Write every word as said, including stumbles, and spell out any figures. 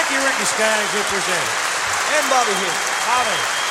Thank you, Ricky Skaggs. We appreciate it. And Bobby Hicks. Bobby.